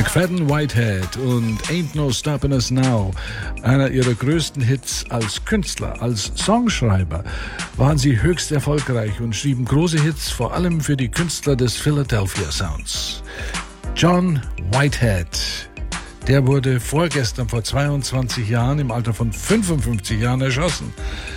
McFadden Whitehead und Ain't No Stopping Us Now, einer ihrer größten Hits als Künstler, als Songschreiber, waren sie höchst erfolgreich und schrieben große Hits, vor allem für die Künstler des Philadelphia Sounds. John Whitehead, der wurde vorgestern vor 22 Jahren im Alter von 55 Jahren erschossen.